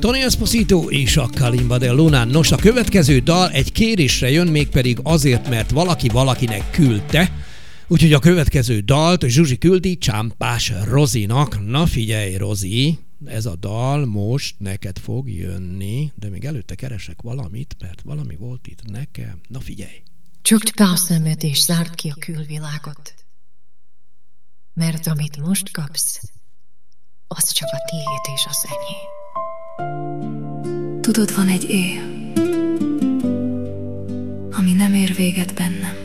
Tony Esposito és a Kalimba de Luna. Nos, a következő dal egy kérésre jön, mégpedig azért, mert valaki valakinek küldte. Úgyhogy a következő dalt Zsuzsi küldi Csámpás Rozinak. Na figyelj, Rozi, ez a dal most neked fog jönni, de még előtte keresek valamit, mert valami volt itt nekem. Na figyelj! Csukd be a szemed és zárd ki a külvilágot, mert amit most kapsz, az csak a tiéd és az enyém. Tudod, van egy éj, ami nem ér véget bennem.